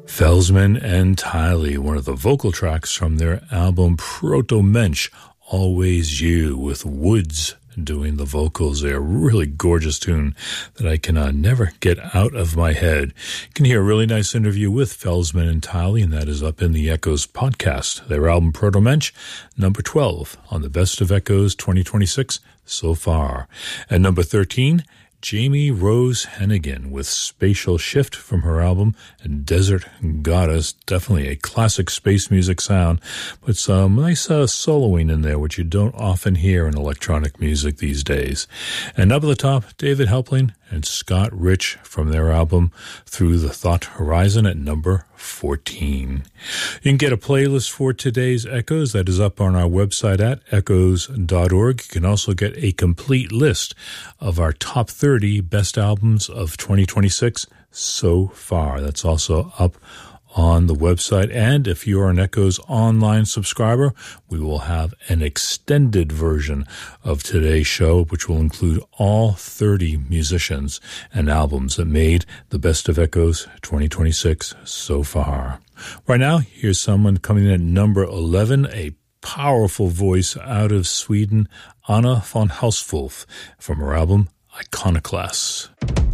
Felsman and Tiley, one of the vocal tracks from their album Proto Mensch, Always You, with Woods doing the vocals there. Really gorgeous tune that I can never get out of my head. You can hear a really nice interview with Felsman and Tiley, and that is up in the Echoes podcast. Their album Proto Mensch, number 12 on the Best of Echoes 2026 so far. And number 13, Jamie Rose Hennigan with Spatial Shift from her album Desert Goddess. Definitely a classic space music sound, but some nice soloing in there, which you don't often hear in electronic music these days. And up at the top, David Helpling and Scott Rich from their album Through the Thought Horizon at number 14. You can get a playlist for today's Echoes that is up on our website at echoes.org. You can also get a complete list of our top 30 best albums of 2026 so far. That's also up on the website. And if you are an Echoes online subscriber, we will have an extended version of today's show, which will include all 30 musicians and albums that made the Best of Echoes 2026 so far. Right now, here's someone coming in at number 11, a powerful voice out of Sweden, Anna von Hauswolf, from her album Iconoclasts.